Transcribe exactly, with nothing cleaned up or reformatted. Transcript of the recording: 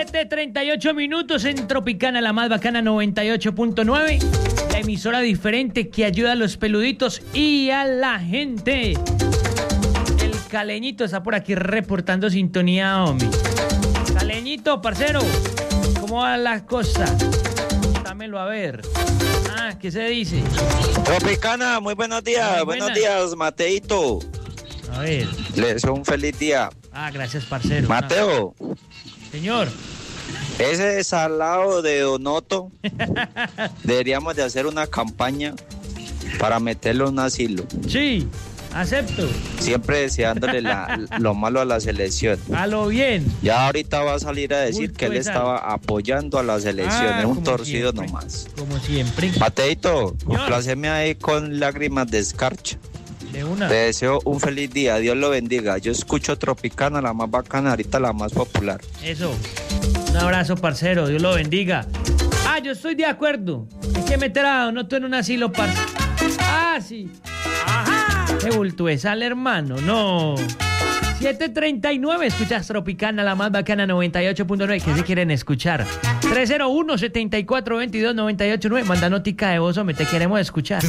siete treinta y ocho minutos en Tropicana, la más bacana noventa y ocho punto nueve. La emisora diferente que ayuda a los peluditos y a la gente. El Caleñito está por aquí reportando sintonía, hombre. Caleñito, parcero, ¿cómo va la cosa? Dámelo a ver. Ah, ¿qué se dice? Tropicana, muy buenos días. Muy buenos buenas. días, Mateito. A ver. Les deseo un feliz día. Ah, gracias, parcero. Mateo, Ah, señor. ese salado de Donoto, deberíamos de hacer una campaña para meterlo en un asilo. Sí, acepto. Siempre deseándole la- lo malo a la selección. A lo bien. Ya ahorita va a salir a decir Bulto que él de sal. estaba apoyando a la selección. Ah, es un como torcido siempre. nomás. Como siempre. Mateito, Señor. compláceme ahí con lágrimas de escarcha. De una. Te deseo un feliz día, Dios lo bendiga. Yo escucho Tropicana, la más bacana, ahorita la más popular. Eso. Un abrazo, parcero. Dios lo bendiga. Ah, yo estoy de acuerdo. Hay que meter a Donoto en un asilo, parce. Ah, sí. Ajá. Qué bulto es al hermano. No. siete treinta y nueve. Escuchas Tropicana, la más bacana noventa y ocho punto nueve. ¿Qué se quieren escuchar? tres cero uno, setenta y cuatro, veintidós, noventa y ocho, nueve. Manda notica de voz, hombre. Te queremos escuchar.